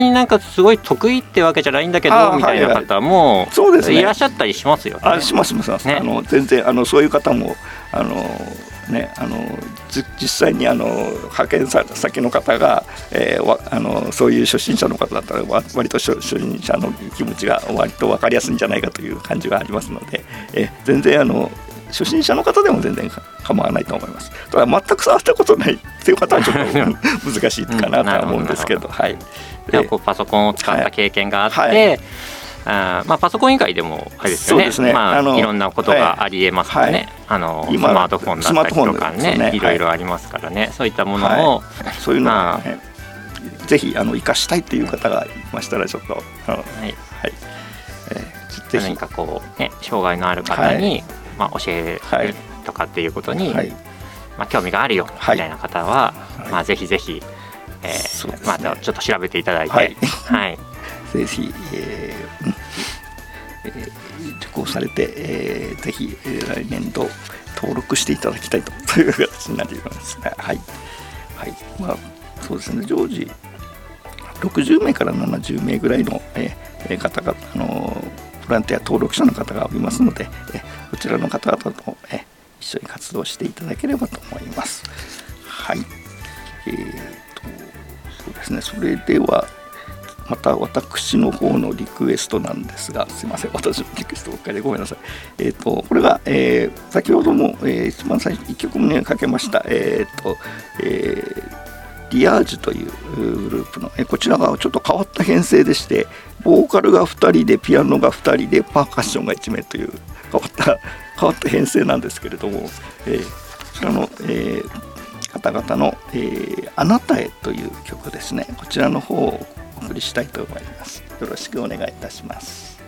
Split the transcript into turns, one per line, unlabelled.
なんかすごい得意ってわけじゃないんだけどみたいな方もいらっしゃったりしますよね。
しますね。全然そういう方も実際に派遣先の方が、そういう初心者の方だったら割と初心者の気持ちが割と分かりやすいんじゃないかという感じがありますので、全然初心者の方でも全然構わないと思います。ただ全く触ったことないっていう方はちょっと難しいかなとは思うんですけど、
パソコンを使った経験があって、パソコン以外でもあれですよね。いろんなことがありえますからね。スマートフォンだったりとかね、いろいろありますからね。そういったものを
そういうのをぜひ活かしたいっていう方がいましたらちょっと
何かこうね、障害のある方に教えるとかっていうことに興味があるよみたいな方はぜひぜひちょっと調べていただいて、
ぜひ受講されてぜひ来年度登録していただきたいという形になりますね。そうですね、常時60名から70名ぐらいの方々ボランティア登録者の方がおりますので、こちらの方々と一緒に活動していただければと思います。そうですね、それではまた私の方のリクエストなんですが、すいません、私のリクエストばっかりでごめんなさい。これが、先ほども、一番最初1曲目にかけました、リアージュというグループの、こちらがちょっと変わった編成でして、ボーカルが2人でピアノが2人でパーカッションが1名という変わった編成なんですけれども、こちらの、方々の、あなたへという曲ですね。こちらの方をお送りしたいと思います。よろしくお願いいたします。